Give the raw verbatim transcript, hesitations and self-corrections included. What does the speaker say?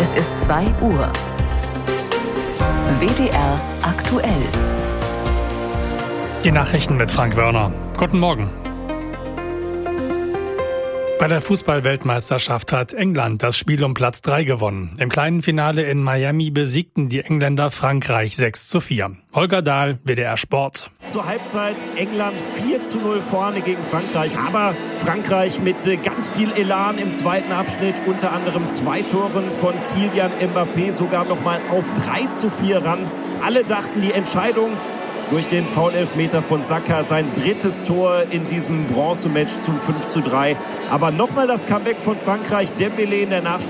Es ist zwei Uhr. W D R aktuell. Die Nachrichten mit Frank Wörner. Guten Morgen. Bei der Fußball-Weltmeisterschaft hat England das Spiel um Platz drei gewonnen. Im kleinen Finale in Miami besiegten die Engländer Frankreich sechs zu vier. Holger Dahl, W D R Sport. Zur Halbzeit England vier zu null vorne gegen Frankreich. Aber Frankreich mit ganz viel Elan im zweiten Abschnitt. Unter anderem zwei Toren von Kylian Mbappé sogar noch mal auf drei zu vier ran. Alle dachten, die Entscheidung durch den Foul-Elfmeter von Saka, sein drittes Tor in diesem Bronzematch zum fünf zu drei. Aber nochmal das Comeback von Frankreich. Dembélé in der Nachspielzeit